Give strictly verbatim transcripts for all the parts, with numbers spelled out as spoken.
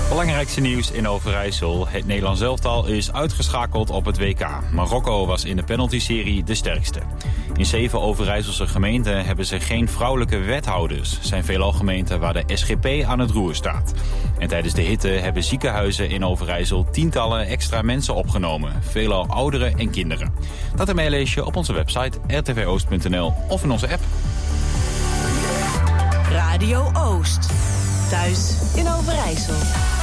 Belangrijkste nieuws in Overijssel. Het Nederlands elftal is uitgeschakeld op het W K. Marokko was in de penaltyserie de sterkste. In zeven Overijsselse gemeenten hebben ze geen vrouwelijke wethouders. Er zijn veelal gemeenten waar de S G P aan het roer staat. En tijdens de hitte hebben ziekenhuizen in Overijssel tientallen extra mensen opgenomen. Veelal ouderen en kinderen. Dat ermee lees je op onze website r t v oost punt n l of in onze app. Radio Oost. Thuis in Overijssel.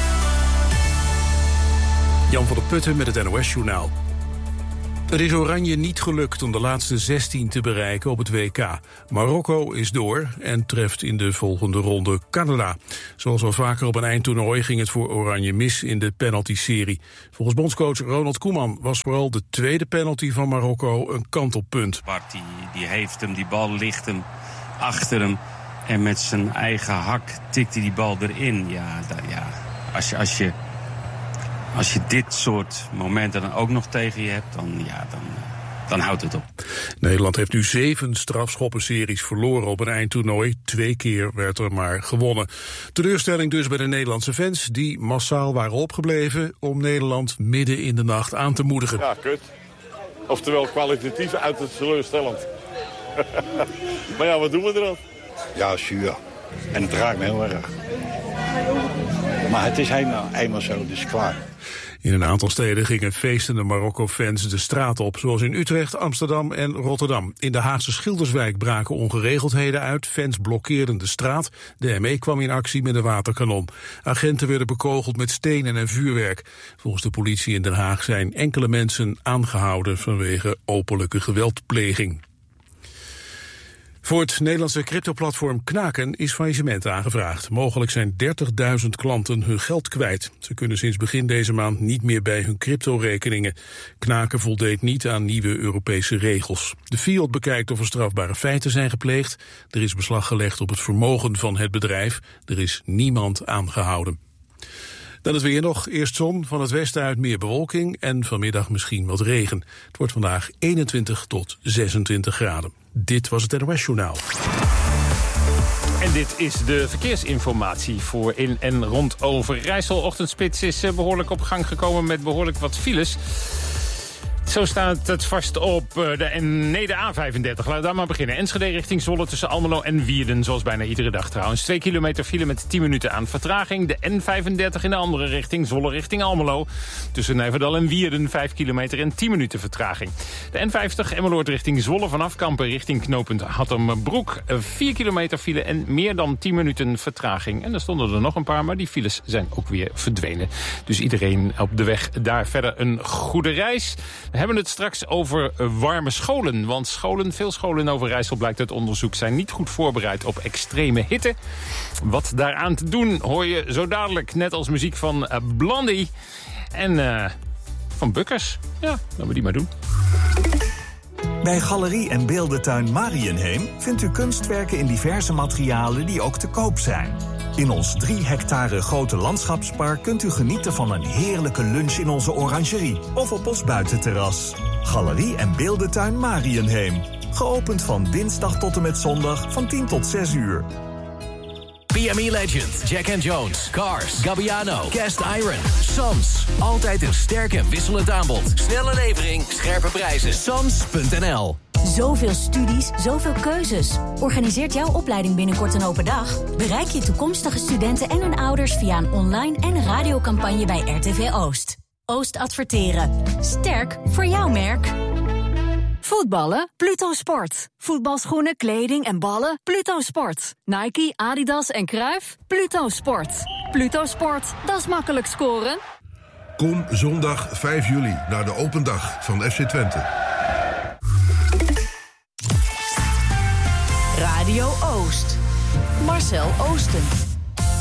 Jan van der Putten met het N O S-journaal. Het is Oranje niet gelukt om de laatste zestien te bereiken op het W K. Marokko is door en treft in de volgende ronde Canada. Zoals al vaker op een eindtoernooi ging het voor Oranje mis in de penalty-serie. Volgens bondscoach Ronald Koeman was vooral de tweede penalty van Marokko een kantelpunt. Bart die, die heeft hem, die bal ligt hem achter hem. En met zijn eigen hak tikt hij die bal erin. Ja, dat, ja. Als je... Als je Als je dit soort momenten dan ook nog tegen je hebt, dan, ja, dan, dan houdt het op. Nederland heeft nu zeven strafschoppenseries verloren op een eindtoernooi. Twee keer werd er maar gewonnen. Teleurstelling dus bij de Nederlandse fans die massaal waren opgebleven om Nederland midden in de nacht aan te moedigen. Ja, kut. Oftewel kwalitatief uit het teleurstellend. Maar ja, wat doen we er dan? Ja, zuur. En het raakt me heel erg. Maar het is eenmaal, eenmaal zo, dus klaar. In een aantal steden gingen feestende Marokko-fans de straat op, zoals in Utrecht, Amsterdam en Rotterdam. In de Haagse Schilderswijk braken ongeregeldheden uit, fans blokkeerden de straat. De M E kwam in actie met een waterkanon. Agenten werden bekogeld met stenen en vuurwerk. Volgens de politie in Den Haag zijn enkele mensen aangehouden vanwege openlijke geweldpleging. Voor het Nederlandse cryptoplatform Knaken is faillissement aangevraagd. Mogelijk zijn dertigduizend klanten hun geld kwijt. Ze kunnen sinds begin deze maand niet meer bij hun cryptorekeningen. Knaken voldeed niet aan nieuwe Europese regels. De Fiat bekijkt of er strafbare feiten zijn gepleegd. Er is beslag gelegd op het vermogen van het bedrijf. Er is niemand aangehouden. Dan het weer nog. Eerst zon, van het westen uit meer bewolking en vanmiddag misschien wat regen. Het wordt vandaag eenentwintig tot zesentwintig graden. Dit was het N O S-journaal. En dit is de verkeersinformatie voor in en rond Overijssel. Ochtendspits is behoorlijk op gang gekomen met behoorlijk wat files. Zo staat het vast op de, nee, de A vijfendertig. Laten we daar maar beginnen. Enschede richting Zwolle tussen Almelo en Wierden. Zoals bijna iedere dag trouwens. Twee kilometer file met tien minuten aan vertraging. De N vijfendertig in de andere richting. Zwolle richting Almelo. Tussen Nijverdal en Wierden. Vijf kilometer en tien minuten vertraging. De N vijftig Emmeloord richting Zwolle. Vanaf Kampen richting knooppunt Hattemerbroek. Vier kilometer file en meer dan tien minuten vertraging. En er stonden er nog een paar, maar die files zijn ook weer verdwenen. Dus iedereen op de weg daar verder een goede reis. We hebben het straks over warme scholen. Want scholen, veel scholen in Overijssel, blijkt uit onderzoek, zijn niet goed voorbereid op extreme hitte. Wat daaraan te doen hoor je zo dadelijk. Net als muziek van uh, Blondie en uh, van Bukkers. Ja, laten we die maar doen. Bij Galerie en Beeldentuin Mariënheem vindt u kunstwerken in diverse materialen die ook te koop zijn. In ons drie hectare grote landschapspark kunt u genieten van een heerlijke lunch in onze orangerie of op ons buitenterras. Galerie en Beeldentuin Mariënheem. Geopend van dinsdag tot en met zondag van tien tot zes uur. P M E Legend, Jack and Jones, Cars, Gabbiano, Cast Iron, Sams. Altijd een sterk en wisselend aanbod. Snelle levering, scherpe prijzen. Sams punt n l. Zoveel studies, zoveel keuzes. Organiseert jouw opleiding binnenkort een open dag? Bereik je toekomstige studenten en hun ouders via een online en radiocampagne bij R T V Oost. Oost adverteren. Sterk voor jouw merk. Voetballen? Pluto Sport. Voetbalschoenen, kleding en ballen? Pluto Sport. Nike, Adidas en Cruijff? Pluto Sport. Pluto Sport, dat is makkelijk scoren. Kom zondag vijf juli naar de open dag van F C Twente. Radio Oost. Marcel Oosten.